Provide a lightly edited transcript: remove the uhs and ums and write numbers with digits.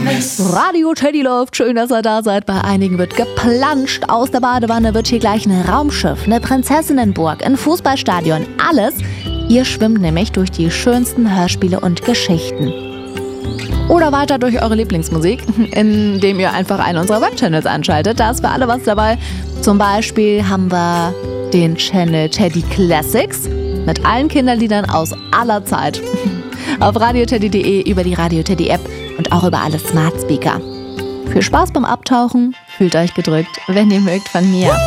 Radio Teddy läuft, schön, dass ihr da seid. Bei einigen wird geplanscht. Aus der Badewanne wird hier gleich ein Raumschiff, eine Prinzessinnenburg, ein Fußballstadion, alles. Ihr schwimmt nämlich durch die schönsten Hörspiele und Geschichten. Oder weiter durch eure Lieblingsmusik, indem ihr einfach einen unserer Webchannels anschaltet. Da ist für alle was dabei. Zum Beispiel haben wir den Channel Teddy Classics mit allen Kinderliedern aus aller Zeit. Auf radioteddy.de, über die Radio Teddy App und auch über alle Smart Speaker. Viel Spaß beim Abtauchen, fühlt euch gedrückt, wenn ihr mögt von mir.